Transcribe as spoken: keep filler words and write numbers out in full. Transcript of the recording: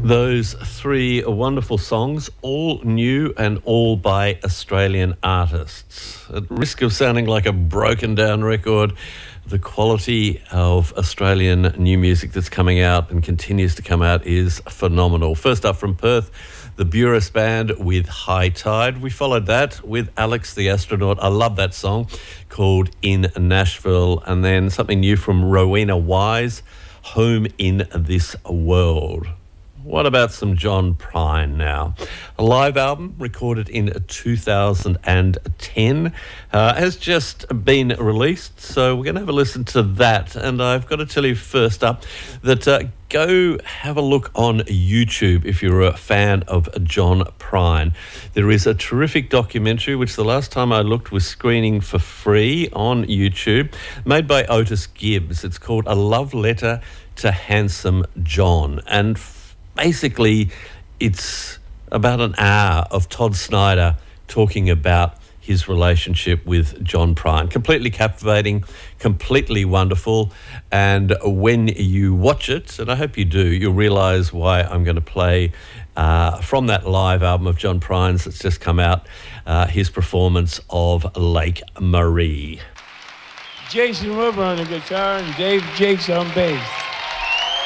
Those three wonderful songs, all new and all by Australian artists. At risk of sounding like a broken down record, the quality of Australian new music that's coming out and continues to come out is phenomenal. First up from Perth, the Burris Band with High Tide. We followed that with Alex the Astronaut. I love that song, called In Nashville. And then something new from Rowena Wise, Home in This World. What about some John Prine now? A live album recorded in two thousand ten uh, has just been released, so we're going to have a listen to that. And I've got to tell you first up that uh, go have a look on YouTube if you're a fan of John Prine. There is a terrific documentary, which the last time I looked was screening for free on YouTube, made by Otis Gibbs. It's called A Love Letter to Handsome John. And basically, it's about an hour of Todd Snyder talking about his relationship with John Prine. Completely captivating, completely wonderful. And when you watch it, and I hope you do, you'll realise why I'm going to play uh, from that live album of John Prine's that's just come out, uh, his performance of Lake Marie. Jason Weber on the guitar and Dave Jakes on bass.